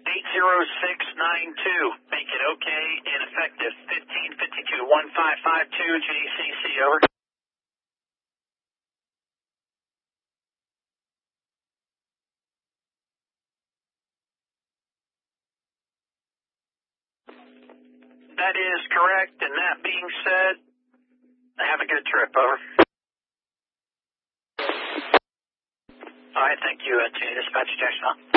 80692. Make it okay and effective. 1552-1552 JCC, over. That is correct, and that being said, have a good trip, over. All right, thank you, Dispatch Jackson.